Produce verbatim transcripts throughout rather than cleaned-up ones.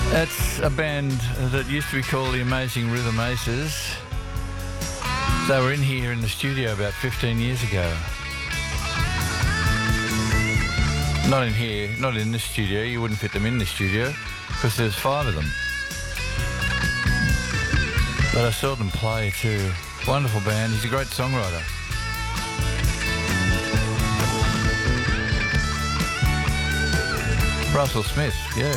That's a band that used to be called the Amazing Rhythm Aces. They were in here in the studio about fifteen years ago. Not in here, not in this studio. You wouldn't fit them in the studio because there's five of them. But I saw them play too. Wonderful band. He's a great songwriter. Russell Smith, yeah.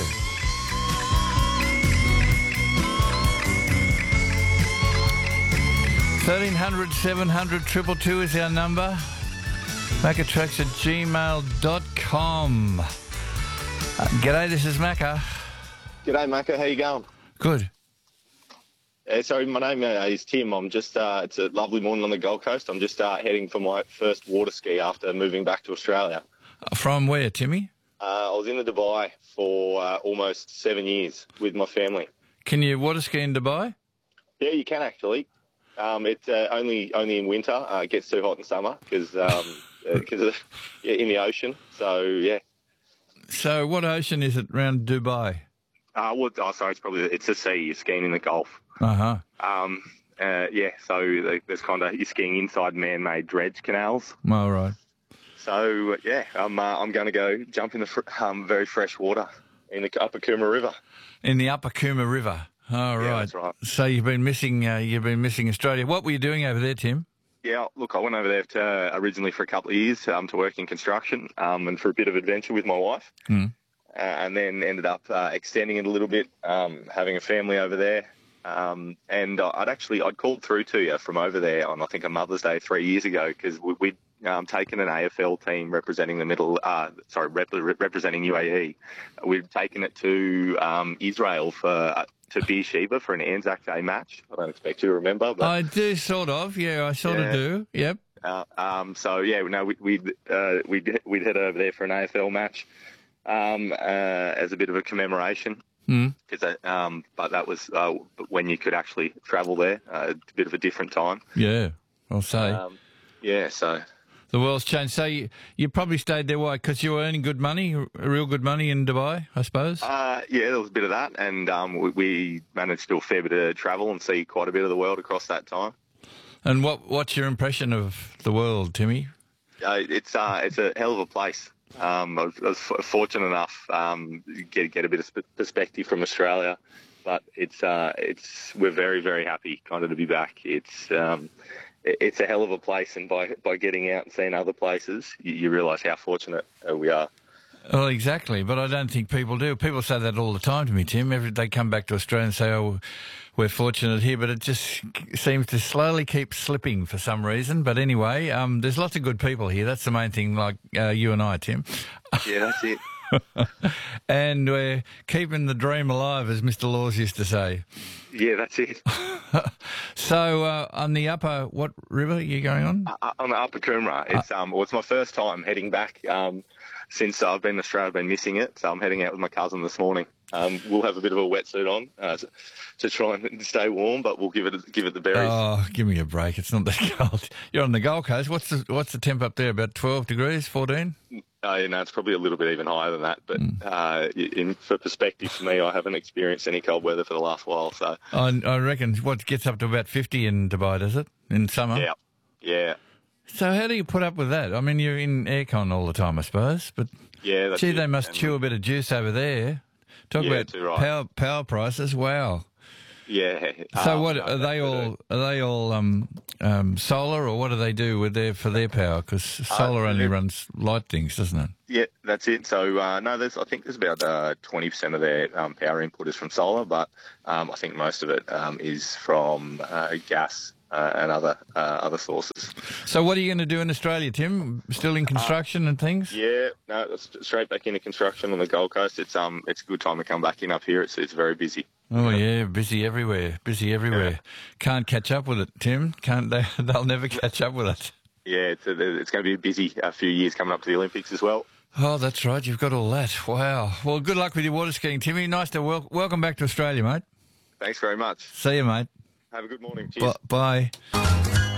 thirteen hundred, seven hundred, two two two is our number. Maccatracks at gmail dot com. Uh, g'day, this is Macca. G'day, Macca. How you going? Good. Uh, sorry, my name uh, is Tim. I'm just, uh, it's a lovely morning on the Gold Coast. I'm just uh, heading for my first water ski after moving back to Australia. From where, Timmy? Uh, I was in Dubai for uh, almost seven years with my family. Can you water ski in Dubai? Yeah, you can actually. Um, it's uh, only only in winter. Uh, it gets too hot in summer because um, uh, yeah, in the ocean. So, yeah. So what ocean is it around Dubai? Uh, well, oh, sorry, it's probably, it's a sea. You're skiing in the Gulf. Uh-huh. Um, uh, yeah, so there's kind of, you're skiing inside man-made dredge canals. All right. So, yeah, I'm uh, I'm going to go jump in the fr- um, very fresh water in the Upper Cooma River. In the Upper Cooma River. All right. Yeah, that's right. So you've been missing uh, you've been missing Australia. What were you doing over there, Tim? Yeah, look, I went over there to, uh, originally for a couple of years um, to work in construction um, and for a bit of adventure with my wife. Mm. Uh, and then ended up uh, extending it a little bit, um, having a family over there. Um, and I'd actually, I'd called through to you from over there on, I think, a Mother's Day three years ago because we, we'd um, taken an A F L team representing the middle, uh, sorry, rep- representing U A E. We'd taken it to um, Israel for uh, to Beersheba for an Anzac Day match. I don't expect you to remember. But, I do, sort of. Yeah, I sort yeah. of do. Yep. Uh, um, so, yeah, no, we, we'd, uh, we'd, we'd head over there for an A F L match um, uh, as a bit of a commemoration. Mm. Cause, um, but that was uh, when you could actually travel there, uh, a bit of a different time. Yeah, I'll say. Um, yeah, so... The world's changed. So you, you probably stayed there, why? Because you were earning good money, real good money in Dubai, I suppose? Uh, yeah, there was a bit of that, and um, we, we managed to do a fair bit of travel and see quite a bit of the world across that time. And what what's your impression of the world, Timmy? Uh, it's uh, it's a hell of a place. Um, I was, I was fortunate enough um, to get get a bit of perspective from Australia, but it's uh, it's we're very very happy kind of to be back. It's um, it's a hell of a place, and by by getting out and seeing other places, you, you realise how fortunate uh, we are. Well, exactly, but I don't think people do. People say that all the time to me, Tim. Every they come back to Australia and say, "Oh, we're fortunate here," but it just seems to slowly keep slipping for some reason. But anyway, um, there's lots of good people here. That's the main thing, like uh, you and I, Tim. Yeah, that's it. And we're keeping the dream alive, as Mister Laws used to say. Yeah, that's it. So uh, on the upper, what river are you going on? Uh, on the Upper Coomera. It's um, well, it's my first time heading back. Um, since I've been in Australia, I've been missing it. So I'm heading out with my cousin this morning. Um, we'll have a bit of a wetsuit on uh, to, to try and stay warm, but we'll give it give it the berries. Oh, give me a break! It's not that cold. You're on the Gold Coast. What's the what's the temp up there? About twelve degrees, fourteen? Oh, yeah, no, it's probably a little bit even higher than that. But mm. uh, in, for perspective, for me, I haven't experienced any cold weather for the last while. So I, I reckon what gets up to about fifty in Dubai, does it, in summer? Yeah, yeah. So how do you put up with that? I mean, you're in aircon all the time, I suppose. But yeah, that's gee, it. they must and chew a bit of juice over there. Talk yeah, about right. power power prices. Wow. Yeah. So um, what no, are they all? Are they all um, um, solar, or what do they do with their for their power? Because solar uh, only runs light things, doesn't it? Yeah, that's it. So uh, no, there's I think there's about uh, twenty percent of their um, power input is from solar, but um, I think most of it um, is from uh, gas uh, and other uh, other sources. So what are you going to do in Australia, Tim? Still in construction uh, and things? Yeah, no, it's straight back into construction on the Gold Coast. It's um, it's a good time to come back in up here. It's it's very busy. Oh yeah, busy everywhere, busy everywhere. Yeah. Can't catch up with it, Tim. Can't they? They'll never catch up with it. Yeah, it's, a, it's going to be a busy a few years coming up to the Olympics as well. Oh, that's right. You've got all that. Wow. Well, good luck with your water skiing, Timmy. Nice to wel- welcome back to Australia, mate. Thanks very much. See you, mate. Have a good morning. Cheers. B- bye.